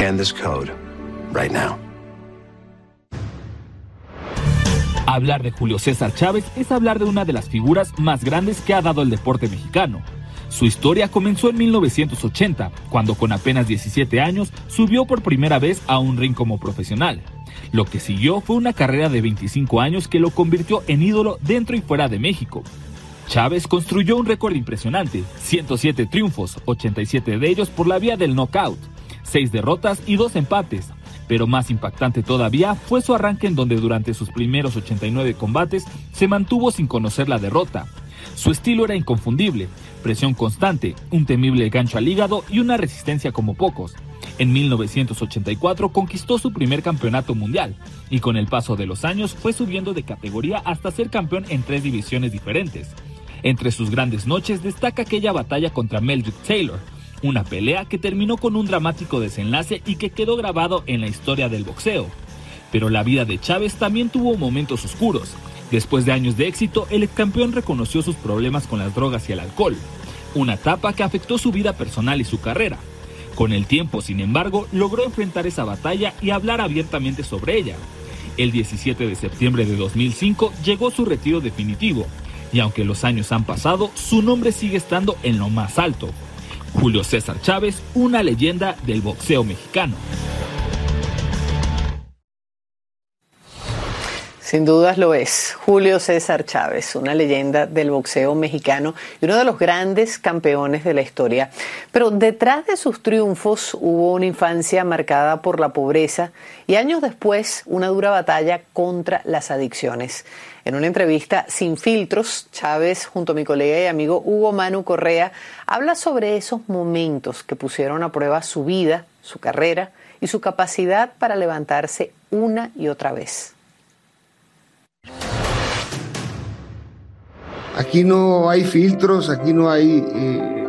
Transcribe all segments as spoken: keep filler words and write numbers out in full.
Scan this code right now. Hablar de Julio César Chávez es hablar de una de las figuras más grandes que ha dado el deporte mexicano. Su historia comenzó en mil novecientos ochenta, cuando con apenas diecisiete años subió por primera vez a un ring como profesional. Lo que siguió fue una carrera de veinticinco años que lo convirtió en ídolo dentro y fuera de México. Chávez construyó un récord impresionante, ciento siete triunfos, ochenta y siete de ellos por la vía del knockout, seis derrotas y dos empates. Pero más impactante todavía fue su arranque, en donde durante sus primeros ochenta y nueve combates se mantuvo sin conocer la derrota. Su estilo era inconfundible, presión constante, un temible gancho al hígado y una resistencia como pocos. En mil novecientos ochenta y cuatro conquistó su primer campeonato mundial y con el paso de los años fue subiendo de categoría hasta ser campeón en tres divisiones diferentes. Entre sus grandes noches destaca aquella batalla contra Meldrick Taylor, una pelea que terminó con un dramático desenlace y que quedó grabado en la historia del boxeo. Pero la vida de Chávez también tuvo momentos oscuros. Después de años de éxito, el excampeón reconoció sus problemas con las drogas y el alcohol, una etapa que afectó su vida personal y su carrera. Con el tiempo, sin embargo, logró enfrentar esa batalla y hablar abiertamente sobre ella. El diecisiete de septiembre de dos mil cinco llegó su retiro definitivo, y aunque los años han pasado, su nombre sigue estando en lo más alto. Julio César Chávez, una leyenda del boxeo mexicano. Sin dudas lo es. Julio César Chávez, una leyenda del boxeo mexicano y uno de los grandes campeones de la historia. Pero detrás de sus triunfos hubo una infancia marcada por la pobreza y años después una dura batalla contra las adicciones. En una entrevista sin filtros, Chávez, junto a mi colega y amigo Hugo Manu Correa, habla sobre esos momentos que pusieron a prueba su vida, su carrera y su capacidad para levantarse una y otra vez. Aquí no hay filtros, aquí no hay eh,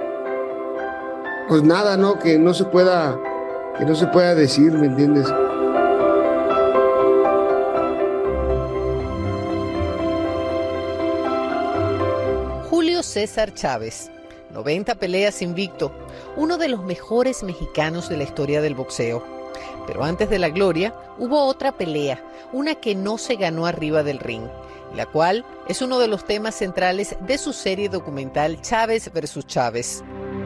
pues nada, ¿no? Que no se pueda, que no se pueda decir, ¿me entiendes? Julio César Chávez, noventa peleas invicto, uno de los mejores mexicanos de la historia del boxeo. Pero antes de la gloria, hubo otra pelea, una que no se ganó arriba del ring, la cual es uno de los temas centrales de su serie documental Chávez versus Chávez.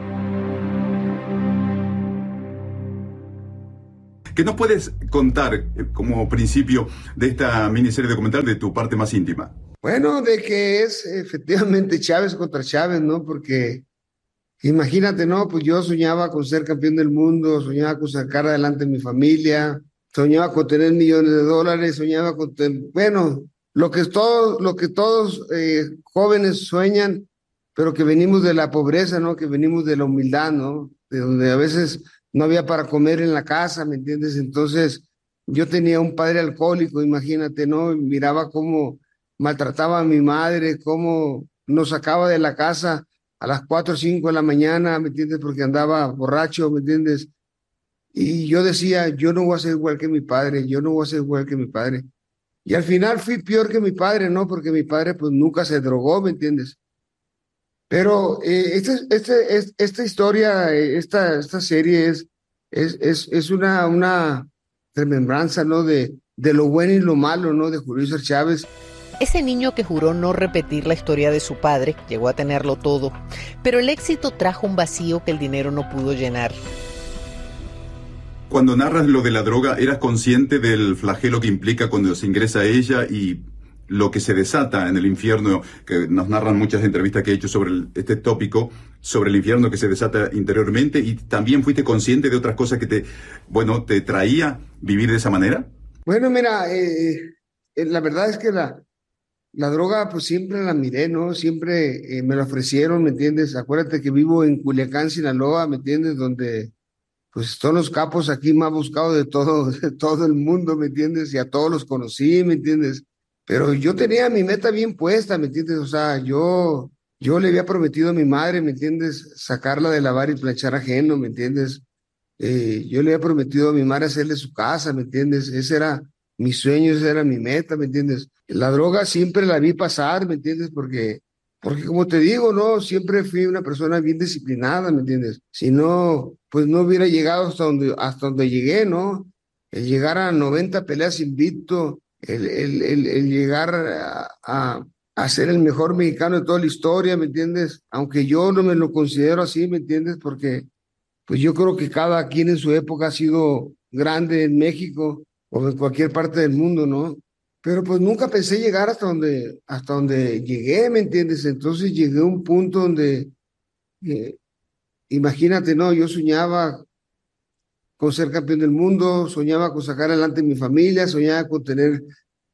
¿Qué nos puedes contar como principio de esta miniserie documental de tu parte más íntima? Bueno, de que es efectivamente Chávez contra Chávez, ¿no? Porque imagínate, ¿no? Pues yo soñaba con ser campeón del mundo, soñaba con sacar adelante a mi familia, soñaba con tener millones de dólares, soñaba con tener, bueno, lo que todos, lo que todos eh, jóvenes sueñan, pero que venimos de la pobreza, ¿no? Que venimos de la humildad, ¿no? De donde a veces no había para comer en la casa, ¿me entiendes? Entonces, yo tenía un padre alcohólico, imagínate, ¿no? Miraba cómo maltrataba a mi madre, cómo nos sacaba de la casa a las cuatro o cinco de la mañana, ¿me entiendes? Porque andaba borracho, ¿me entiendes? Y yo decía, yo no voy a ser igual que mi padre, yo no voy a ser igual que mi padre. Y al final fui peor que mi padre, ¿no? Porque mi padre pues nunca se drogó, ¿me entiendes? Pero eh, este, este, es, esta historia, eh, esta, esta serie es, es, es, es una, una remembranza, ¿no? De, de lo bueno y lo malo, ¿no? De Julio César Chávez. Ese niño que juró no repetir la historia de su padre, llegó a tenerlo todo, pero el éxito trajo un vacío que el dinero no pudo llenar. Cuando narras lo de la droga, ¿eras consciente del flagelo que implica cuando se ingresa a ella y lo que se desata en el infierno, que nos narran muchas entrevistas que he hecho sobre el, este tópico, sobre el infierno que se desata interiormente? ¿Y también fuiste consciente de otras cosas que te, bueno, te traía vivir de esa manera? Bueno, mira, eh, eh, la verdad es que la, la droga pues siempre la miré, ¿no? Siempre eh, me la ofrecieron, ¿me entiendes? Acuérdate que vivo en Culiacán, Sinaloa, ¿me entiendes? Donde pues son los capos aquí más buscados de todo, de todo el mundo, ¿me entiendes? Y a todos los conocí, ¿me entiendes? Pero yo tenía mi meta bien puesta, ¿me entiendes? O sea, yo, yo le había prometido a mi madre, ¿me entiendes? Sacarla de lavar y planchar ajeno, ¿me entiendes? Eh, yo le había prometido a mi madre hacerle su casa, ¿me entiendes? Ese era mi sueño, esa era mi meta, ¿me entiendes? La droga siempre la vi pasar, ¿me entiendes? Porque Porque como te digo, no, siempre fui una persona bien disciplinada, ¿me entiendes? Si no, pues no hubiera llegado hasta donde, hasta donde llegué, ¿no? El llegar a noventa peleas invicto, el, el, el, el llegar a, a, a ser el mejor mexicano de toda la historia, ¿me entiendes? Aunque yo no me lo considero así, ¿me entiendes? Porque pues yo creo que cada quien en su época ha sido grande en México o en cualquier parte del mundo, ¿no? Pero pues nunca pensé llegar hasta donde, hasta donde llegué, ¿me entiendes? Entonces llegué a un punto donde, eh, imagínate, ¿no? Yo soñaba con ser campeón del mundo, soñaba con sacar adelante mi familia, soñaba con tener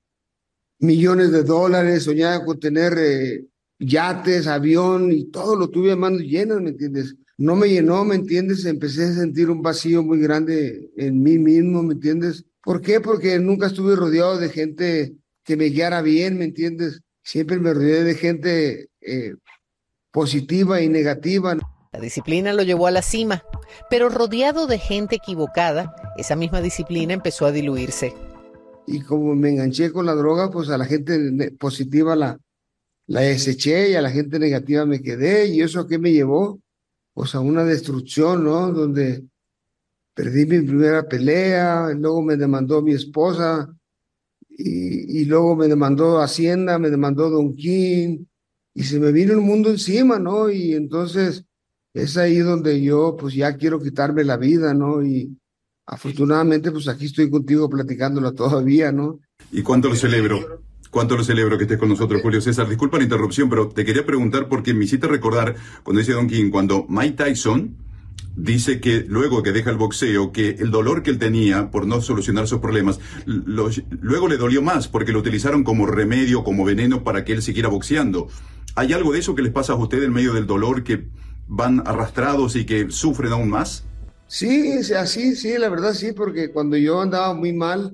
millones de dólares, soñaba con tener eh, yates, avión y todo lo tuve a manos llenas, ¿me entiendes? No me llenó, ¿me entiendes? Empecé a sentir un vacío muy grande en mí mismo, ¿me entiendes? ¿Por qué? Porque nunca estuve rodeado de gente que me guiara bien, ¿me entiendes? Siempre me rodeé de gente eh, positiva y negativa. La disciplina lo llevó a la cima, pero rodeado de gente equivocada, esa misma disciplina empezó a diluirse. Y como me enganché con la droga, pues a la gente positiva la, la deseché y a la gente negativa me quedé. ¿Y eso a qué me llevó? Pues a una destrucción, ¿no? Donde perdí mi primera pelea, luego me demandó mi esposa, y, y luego me demandó Hacienda, me demandó Don King, y se me vino el mundo encima, ¿no? Y entonces es ahí donde yo pues ya quiero quitarme la vida, ¿no? Y afortunadamente pues aquí estoy contigo platicándola todavía, ¿no? ¿Y cuánto lo celebro? ¿Cuánto lo celebro que estés con nosotros, Julio César? Disculpa la interrupción, pero te quería preguntar porque me hiciste recordar cuando dice Don King, cuando Mike Tyson dice que luego que deja el boxeo, que el dolor que él tenía por no solucionar sus problemas, lo, luego le dolió más porque lo utilizaron como remedio, como veneno para que él siguiera boxeando. ¿Hay algo de eso que les pasa a ustedes en medio del dolor, que van arrastrados y que sufren aún más? Sí, así, sí, la verdad sí, porque cuando yo andaba muy mal,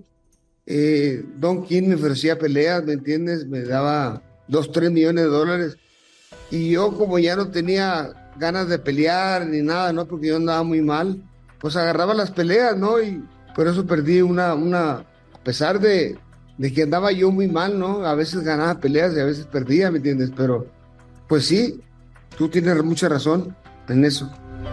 eh, Don King me ofrecía peleas, ¿me entiendes? Me daba dos, tres millones de dólares. Y yo como ya no tenía ganas de pelear ni nada, ¿no? Porque yo andaba muy mal, pues agarraba las peleas, ¿no? Y por eso perdí una, una, a pesar de, de que andaba yo muy mal, ¿no? A veces ganaba peleas y a veces perdía, ¿me entiendes? Pero, pues sí, tú tienes mucha razón en eso.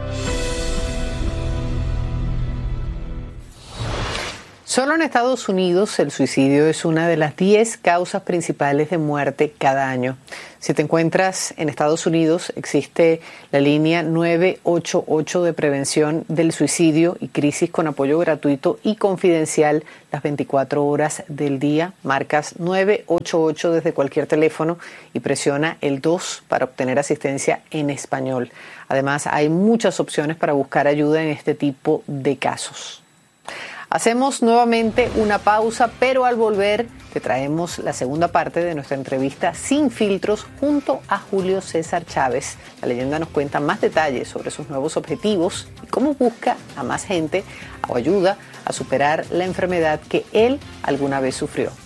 Solo en Estados Unidos el suicidio es una de las diez causas principales de muerte cada año. Si te encuentras en Estados Unidos, existe la línea nueve ocho ocho de prevención del suicidio y crisis con apoyo gratuito y confidencial las veinticuatro horas del día. Marcas nueve ocho ocho desde cualquier teléfono y presiona el dos para obtener asistencia en español. Además, hay muchas opciones para buscar ayuda en este tipo de casos. Hacemos nuevamente una pausa, pero al volver te traemos la segunda parte de nuestra entrevista Sin Filtros junto a Julio César Chávez. La leyenda nos cuenta más detalles sobre sus nuevos objetivos y cómo busca a más gente o ayuda a superar la enfermedad que él alguna vez sufrió.